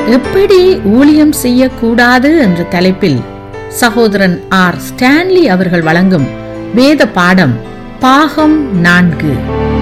எப்படி ஊழியம் செய்யக்கூடாது என்ற தலைப்பில் சகோதரன் ஆர் ஸ்டான்லி அவர்கள் வழங்கும் வேத பாடம் பாகம் 4.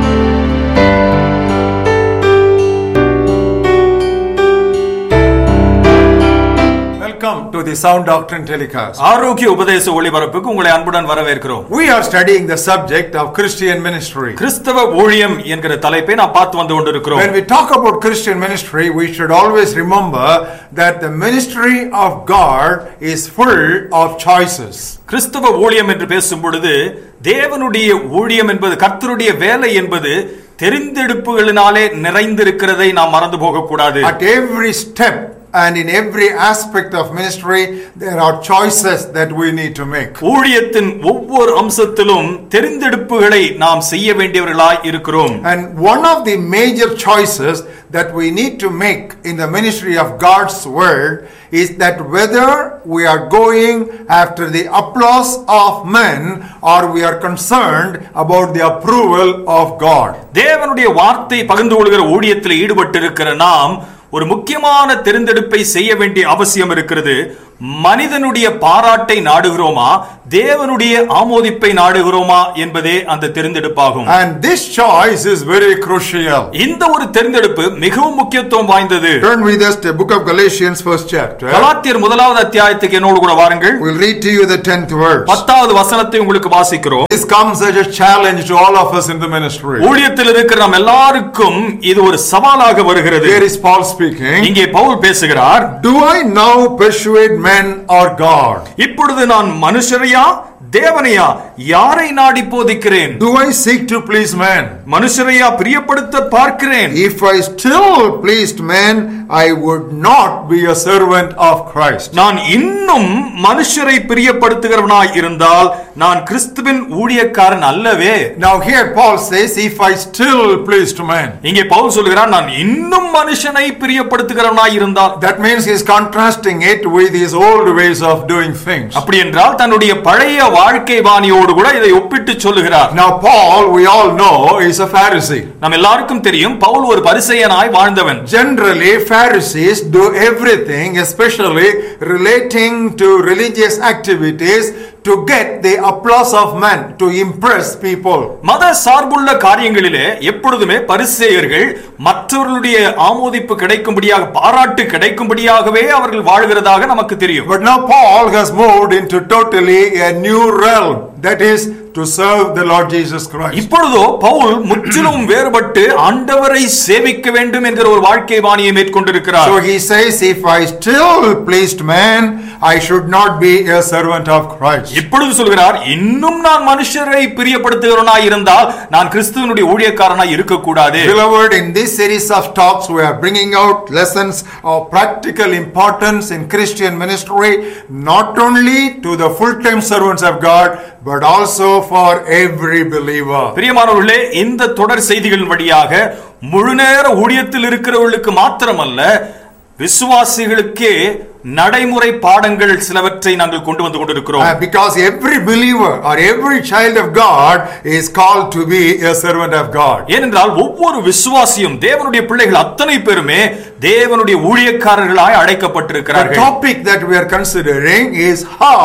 Welcome to the Sound Doctrine Telecast. ஆரோக்கிய உபதேச ஒளிபரப்புக்கு உங்களை அன்புடன் வரவேற்கிறோம். We are studying the subject of Christian ministry. கிறிஸ்தவ ஊழியம் என்கிற தலைப்பை நாம் பார்த்து வந்து கொண்டிருக்கிறோம். When we talk about Christian ministry, we should always remember that the ministry of God is full of choices. கிறிஸ்தவ ஊழியம் என்று பேசும் பொழுது தேவனுடைய ஊழியம் என்பது, கர்த்தருடைய வேலை என்பது தெரிந்தெடுப்புகளினாலே நிறைந்திருக்கிறதை நாம் மறந்து போக கூடாது. At every step and in every aspect of ministry, there are choices that we need to make. ஊழியத்தின் ஒவ்வொரு அம்சத்திலும் தெரிந்தெடுப்புகளை நாம் செய்ய வேண்டியவர்களாய் இருக்கிறோம். And one of the major choices that we need to make in the ministry of God's word is that whether we are going after the applause of men or we are concerned about the approval of God. தேவனுடைய வார்த்தை பகிர்ந்து கொள்கிற ஊழியத்தில் ஈடுபட்டிருக்கிற நாம் ஒரு முக்கியமான தெரிந்தெடுப்பை செய்ய வேண்டிய அவசியம் இருக்கிறது. மனிதனுடைய பாராட்டை நாடுகிறோமா, தேவனுடைய ஆமோதிப்பை நாடுகிறோமா என்பதே அந்த தெரிந்தெடுப்பாகும். And this choice is very crucial. இந்த ஒரு தெரிந்தெடுப்பு மிகவும் முக்கியத்துவம் வாய்ந்தது. Turn with us to book of Galatians first chapter. கலாத்தியர் முதலாவது அத்தியாயத்துக்கு என்னோடு கூட வாருங்கள். We'll read to you the 10th verse. 10வது வசனத்தை உங்களுக்கு வாசிக்கிறோம். This comes as a challenge to all of us in the ministry. ஊழியத்தில் இருக்கிற நாம் எல்லாருக்கும் இது ஒரு சவாலாக வருகிறது. Here is Paul speaking. இங்கே பவுல் பேசுகிறார். Do I now persuade men or God? இப்பொழுது நான் மனுஷரையா தேவனையா யாரை நாடி போதிக்கிறேன்? Do I seek to please man? மனுஷரையா பிரியப்படுத்த பார்க்கிறேன்? If I still pleased men, I would not be a servant of Christ. நான் இன்னும் மனுஷரை பிரியப்படுத்துகிறவனாய் இருந்தால் நான் கிறிஸ்துவின் ஊழியக்காரன் அல்லவே. Now here Paul says, if I still pleased man. இங்கே பவுல் சொல்கிறார், நான் இன்னும் மனுஷனை பிரியப்படுத்துகிறவனாய் இருந்தால். That means he is contrasting it with his old ways of doing things. அப்படி என்றால் தன்னுடைய பழைய வாழ்க்கை பாணியோடு கூட இதை ஒப்பிட்டு சொல்லுகிறார். Now Paul, we all know, is a Pharisee. நம்ம எல்லாருக்கும் தெரியும் பவுல் ஒரு பரிசேயனாய் வாழ்ந்தவன். Generally Pharisees do everything, especially relating to religious activities, to get the applause of men, to impress people. மத சார்புள்ள காரியங்களிலே எப்பொழுதுமே பரிசேயர்கள் மற்றவர்களுடைய ஆமோதிப்பு கிடைக்கும்படியாக, பாராட்டு கிடைக்கும்படியாகவே அவர்கள் வாழ்கிறதாக நமக்கு தெரியும். But now Paul has moved into totally a new realm, that is to serve the Lord Jesus Christ. இப்பொழுதோ பவுல் முற்றிலும் வேறுபட்டு ஆண்டவரை சேவிக்க வேண்டும் என்கிற ஒரு வாழ்க்கை பாணியை மேற்கொண்டிருக்கிறார். So he says, if I still pleased man, I should not be a servant of Christ. இப்பொழுது சொல்கிறார், இன்னும் நான் மனுஷரை பிரியப்படுத்துகிறவனாய் இருந்தால் நான் கிறிஸ்துவினுடைய ஊழியக்காரனாய் இருக்கக்கூடாது. Beloved, in this series of talks we are bringing out lessons of practical importance in Christian ministry, not only to the full-time servants of God, but also for every believer. பிரியமானவர்களே, இந்த தொடர் செய்திகளின் வழியாக முழுநேர ஊழியத்தில் இருக்கிறவர்களுக்கு மாத்திரமல்ல, விசுவாசிகளுக்கே நடைமுறை பாடங்கள் சிலவற்றை நாங்கள் கொண்டு வந்து கொண்டிருக்கிறோம். Because every believer or every child of God is called to be a servant of God. ஏனென்றால் ஒவ்வொரு விசுவாசியும், தேவனுடைய பிள்ளைகள் அத்தனை பேருமே தேவனுடைய ஊழியக்காரர்களாய் அழைக்கப்பட்டிருக்கிறார்கள். The topic that we are considering is how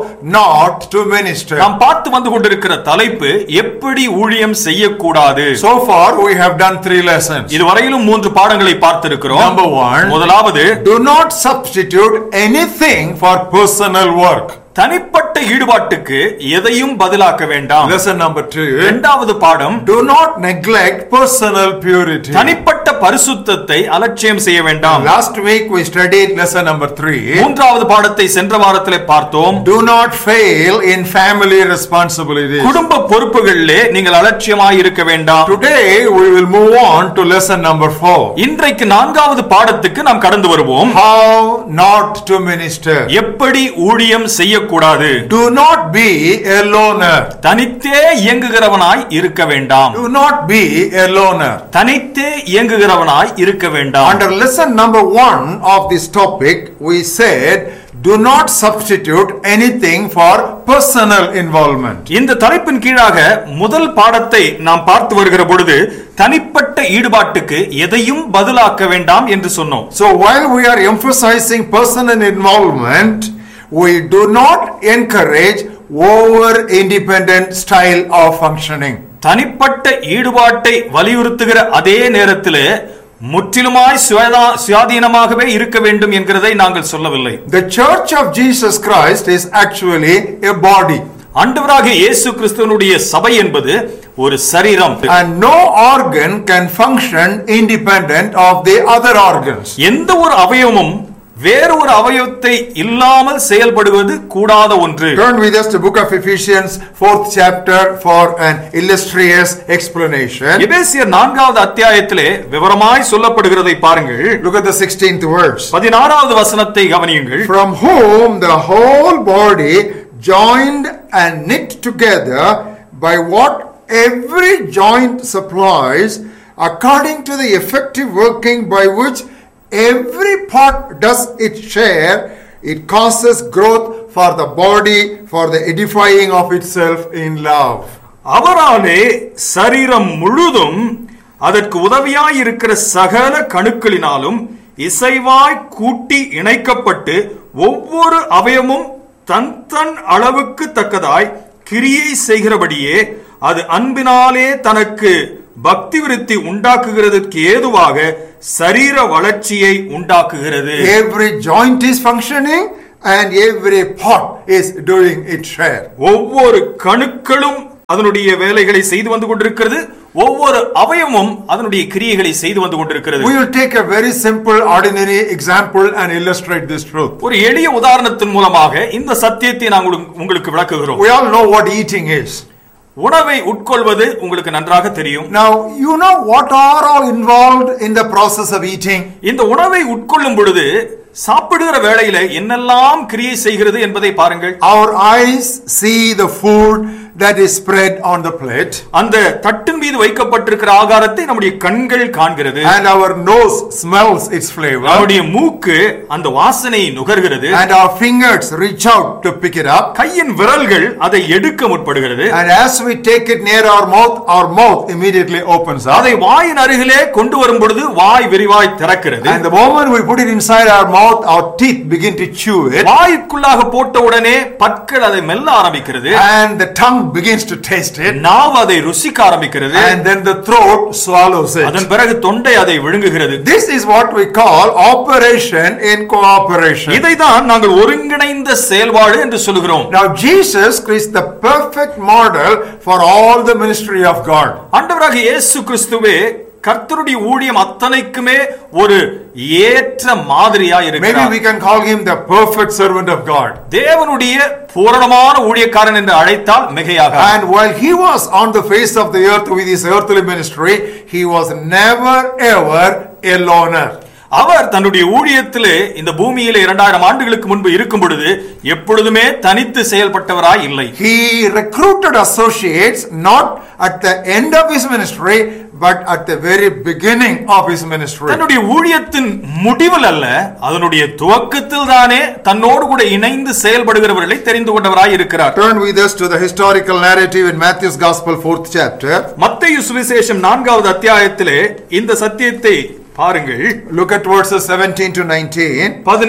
not to minister. நாம் பார்த்து வந்து கொண்டிருக்கிற தலைப்பு எப்படி ஊழியம் செய்யக்கூடாது. So far we have done 3 lessons. இதுவரையிலும் 3 பாடங்களை பார்த்திருக்கிறோம். Number 1, முதலாவது, do not substitute anything for personal work. தனிப்பட்ட ஈடுபாட்டுக்கு எதையும் பதிலாக்க வேண்டாம். Lesson number 2, இரண்டாவது பாடம், do not neglect personal purity. தனிப்பட்ட பரிசுத்தத்தை அலட்சியம் செய்ய வேண்டாம். Last week we studied lesson number 3. மூன்றாவது பாடத்தை சென்ற வாரத்திலே பார்த்தோம். Do not fail in family responsibilities. குடும்ப பொறுப்புகளிலே நீங்கள் அலட்சியமாய் இருக்க வேண்டாம். Today we will move on to lesson number 4. இன்றைக்கு 4வது பாடத்துக்கு நாம் கடந்து வருவோம். How not to minister. எப்படி ஊழியம் செய்யக்கூடாது. Do not be a loner. தனித்தே இயங்குகிறவனாய் இருக்க வேண்டாம். Do not be a loner. தனித்தே இயங்குகிறவனாய் இருக்க வேண்டாம். Under lesson number 1 of this topic we said, do not substitute anything for personal involvement. இந்த தலைப்பின் கீழாக முதல் பாடத்தை நாம் பார்த்து வருகிற பொழுது தனிப்பட்ட ஈடுபாட்டுக்கு எதையும் பதிலாக்க வேண்டாம் என்று சொன்னோம். So while we are emphasizing personal involvement, we do not encourage over independent style of functioning. தனிப்பட்ட ஈடுபாட்டை வலியுறுத்துகிற அதே நேரத்தில் முற்றிலுமாய் சுயாதீனமாகவே இருக்க வேண்டும் என்கிறதை நாங்கள் சொல்லவில்லை. The Church of Jesus Christ is actually a body. ஆண்டவராகிய இயேசு கிறிஸ்துவினுடைய சபை என்பது ஒரு சரீரம். And no organ can function independent of the other organs. எந்த ஒரு அவயவமும் வேறு ஒரு அவயவத்தை இல்லாமல் செயல்படுவது கூடாத ஒன்று. Turn with us to book of Ephesians 4th chapter for an illustrious explanation. எபேசியர் 4வது அத்தியாயத்திலே விவரமாய் சொல்லப்படுகிறதை பாருங்கள். Look at the 16th verse. 16வது வசனத்தை கவனியுங்கள். From whom the whole body joined and knit together by what every joint supplies, according to the effective working by which every part does its share, it causes growth for the body, for the edifying of itself in love. அவராலே சரீரம் முழுதும் அதற்கு உதவியாய் இருக்கிற சகல கணுக்களினாலும் இசைவாய் கூட்டி இணைக்கப்பட்டு ஒவ்வொரு அவயமும் தன் தன் அளவுக்கு தக்கதாய் கிரியை செய்கிறபடியே அது அன்பினாலே தனக்கு பக்தி விருத்தி உண்டாக்குகிறதற்கு ஏதுவாக சரீர வளர்ச்சியை உண்டாக்குகிறது. Every joint is functioning and every part is doing its share. ஒவ்வொரு கணுக்களும் அதனுடைய வேலைகளை செய்து வந்து கொண்டிருக்கிறது. ஒவ்வொரு அவயவமும் அதனுடைய கிரியைகளை செய்து வந்து கொண்டிருக்கிறது. We will take a very simple ordinary example and illustrate this truth. ஒரு எளிய உதாரணத்தின் மூலமாக இந்த சத்தியத்தை நாங்கள் உங்களுக்கு விளக்குகிறோம். We all know what eating is. உணவை உட்கொள்வது உங்களுக்கு நன்றாக தெரியும். Now you know what are all involved in the process of eating. இந்த உணவை உட்கொள்ளும் பொழுது சாப்பிடுகிற வேளையில என்னெல்லாம் கிரியை செய்கிறது என்பதை பாருங்கள். Our eyes see the food that is spread on the plate. அந்த தட்டின் மீது வைக்கப்பட்டிருக்கிற ஆகாரத்தை நம்முடைய கண்கள் காண்கிறது. And our nose smells its flavor. நம்முடைய மூக்கு அந்த வாசனையை நுகர்கிறது. And our fingers reach out to pick it up. கையின் விரல்கள் அதை எடுக்க முற்படுகிறது. And as we take it near our mouth immediately opens up. அதை வாயின் அருகிலே கொண்டு வரும் பொழுது வாய் விரிவாய் திறக்கிறது. And the moment we put it inside our mouth, our teeth begin to chew it. வாய்க்குள்ளாக போட்ட உடனே பற்கள் அதை மெல்ல ஆரம்பிக்கிறது. And the tongue begins to taste it. நாவு அதை ருசிக்க ஆரம்பிக்கிறது. And then the throat swallows it. அதன் பிறகு தொண்டை அதை விழுங்குகிறது. This is what we call operation in cooperation. இதைதான் நாங்கள் ஒருங்கிணைந்த செயல்பாடு என்று சொல்கிறோம். Now Jesus is the perfect model for all the ministry of God. ஆண்டவராகிய இயேசு கிறிஸ்துவே கர்த்தருடைய ஊழியம் அத்தனைக்குமே ஒரு ஏற்ற மாதிரியா இருக்கிறார். Maybe we can call him the perfect servant of God. தேவனுடைய பூரணமான ஊழியக்காரன் என்று அழைத்தால் மிகையாக. And while he was on the face of the earth with his earthly ministry, he was never ever a loner. அவர் தன்னுடைய ஊழியத்திலே இந்த பூமியிலே 2000 ஆண்டுகளுக்கு முன்பு இருக்கும் பொழுது எப்பொழுதுமே தனித்து செயல்பட்டவராய் இல்லை. He recruited associates not at the end of his ministry but at the very beginning of his ministry. தன்னுடைய ஊழியத்தின் முடிவில் அல்ல, அதனுடைய துவக்கத்தில் தானே தன்னோடு கூட இணைந்து செயல்படுகிறவர்களை தெரிந்து கொண்டவராய் இருக்கிறார். Turn with us to the historical narrative in Matthew's Gospel 4th chapter. மத்தேயு சுவிசேஷம் 4வது அத்தியாயத்திலே இந்த சத்தியத்தை பாருங்கள். Look at verses 17 to 19.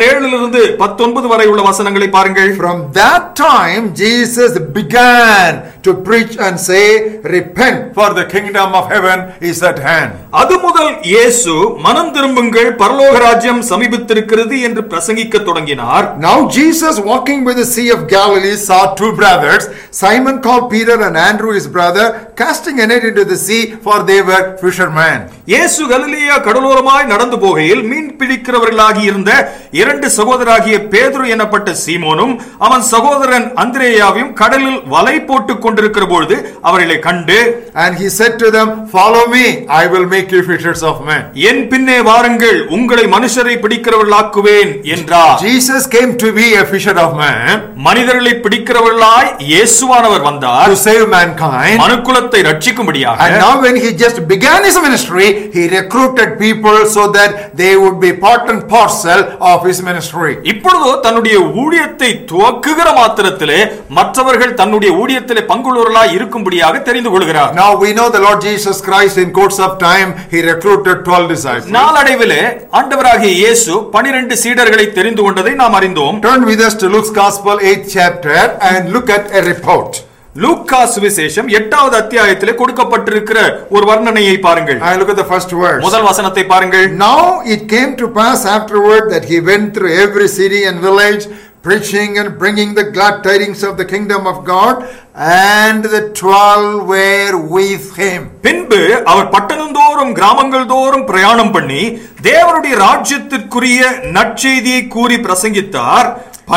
17 19 வரை உள்ள வசனங்களை பாருங்கள். From that time Jesus began to preach and say, repent, for the kingdom of heaven is at hand. அது முதல் இயேசு மனம் திரும்புங்கள், பரலோக ராஜ்யம் சமீபித்திருக்கிறது என்று பிரசங்கிக்க தொடங்கினார். Now Jesus, walking by the sea of Galilee, saw two brothers, Simon called Peter and Andrew his brother, casting a net into the sea, for they were fishermen. இயேசு கலிலேயா கடலோரமாய் நடந்து போகையில் மீன் பிடிக்கிறவர்களாகி இருந்த 2 சகோதரராகிய பேதுரு எனப்பட்ட சீமோனும் அவன் சகோதரன் அந்திரேயாவையும் கடலில் வலை போட்டுக் கொண்டிருக்கிற பொழுது அவர்களை கண்டு, and he said to them, follow me, I will make make you fishers of men. என் பின்னே வாருங்கள், உங்களை மனுஷரை பிடிக்கிறவர்களாக்குவேன் என்றார். Jesus came to be a fisher of men. மனிதர்களை பிடிக்கிறவர்களாய் இயேசுவானவர் வந்தார், to save mankind. மனுக்குலத்தை ரட்சிக்கும்படியாக. And now when he just began his ministry, he recruited people so that they would be part and parcel of his ministry. இப்பொழுதோ தன்னுடைய ஊழியத்தை துவக்குகிற மாத்திரத்திலே மற்றவர்கள் தன்னுடைய ஊழியத்திலே பங்குள்ளவர்களாய் இருக்கும்படியாக தெரிந்து கொள்கிறார். Now we know the Lord Jesus Christ in course of time he recruited 12 disciples. நாளடைவிலே ஆண்டவராகிய இயேசு 12 சீடர்களை தெரிந்து கொண்டதை நாம் அறிந்தோம். Turn with us to Luke's Gospel 8th chapter and look at a report. லூக்கா சுவிசேஷம் 8வது அத்தியாயத்திலே கொடுக்கப்பட்டிருக்கிற ஒரு வர்ணனையை பாருங்கள். I look at the first verse. முதல் வசனத்தை பாருங்கள். Now it came to pass afterward that he went through every city and village preaching and bringing the glad tidings of the kingdom of God, and the 12 were with him. பின்பு அவர் பட்டணந்தோறும் கிராமங்கள் தோறும் பிரயாணம் பண்ணி தேவனுடைய ராஜ்யத்திற்குரிய நற்செய்தியை கூறி பிரசங்கித்தார்.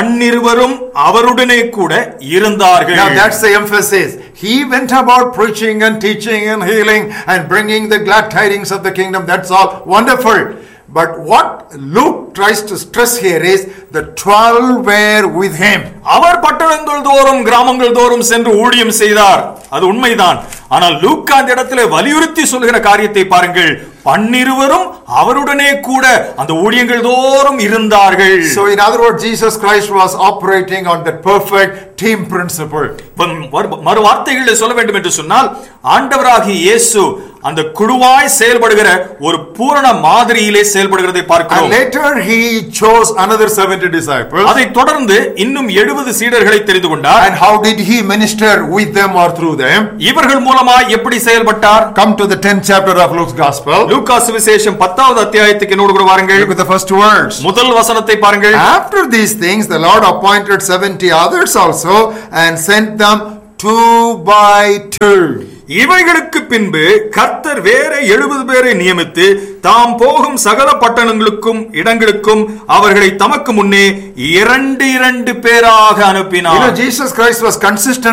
12 அவருடனே கூட இருந்தார்கள். Now that's the emphasis. He went about preaching and teaching and healing and bringing the glad tidings of the kingdom. That's all wonderful. But what Luke tries to stress here is the 12 were with him. அவர் பட்டணங்கள் தோறும் கிராமங்கள் தோறும் சென்று ஊழியம் செய்தார், அது உண்மைதான். ஆனால் லூக்கா அந்த இடத்திலே வலியுறுத்தி சொல்கிற காரியத்தை பாருங்கள். 12 அவருடனே கூட அந்த ஊழியங்கள் தோறும் இருந்தார்கள். So in other words, Jesus Christ was operating on that perfect team principle. மறு வார்த்தைகளில் சொல்ல வேண்டும் என்று சொன்னால் ஆண்டவராகிய இயேசு அந்த குழுவாய் செயல்படுகிற ஒரு பூரண மாதிரியிலே செயல்படுகிறதை பார்க்கிறோம். And later he chose another 70 disciples. அதை தொடர்ந்து இன்னும் 70 சீடர்களை தெரிந்து கொண்டார். And how did he minister with them or through them? இவர்கள் மூலமாய் எப்படி செயல்பட்டார்? Come to the 10th chapter of Luke's Gospel. லூக்கா சுவிசேஷம் 10வது அத்தியாயத்துக்கு என்னோடு கூட வாருங்கள். Look at the first words. முதல் வசனத்தை பாருங்கள். After these things the Lord appointed 70 others also and sent them 2 by 2. இவைகளுக்கு பின்பு கர்த்தர் வேற 70 பேரை நியமித்து தாம் போகும் சகல பட்டணங்களுக்கும் இடங்களுக்கும் அவர்களை தமக்கு முன்னே 2 பேராக அனுப்பினார். Jesus Christ was consistent